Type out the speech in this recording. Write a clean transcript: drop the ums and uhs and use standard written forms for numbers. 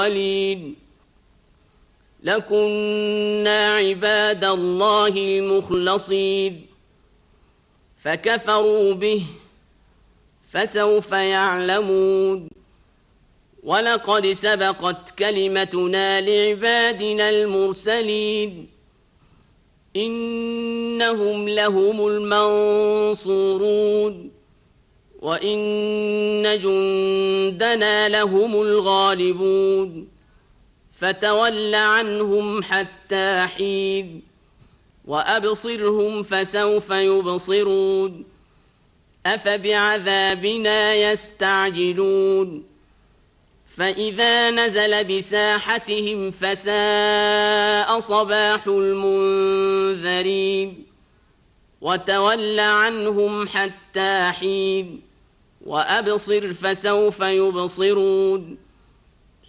قليل لكنا عباد الله المخلصين فكفروا به فسوف يعلمون ولقد سبقت كلمتنا لعبادنا المرسلين إنهم لهم المنصورون وإن جندنا لهم الغالبون فتول عنهم حتى حين وأبصرهم فسوف يبصرون أفبعذابنا يستعجلون فإذا نزل بساحتهم فساء صباح المنذرين وتول عنهم حتى حين وأبصر فسوف يبصرون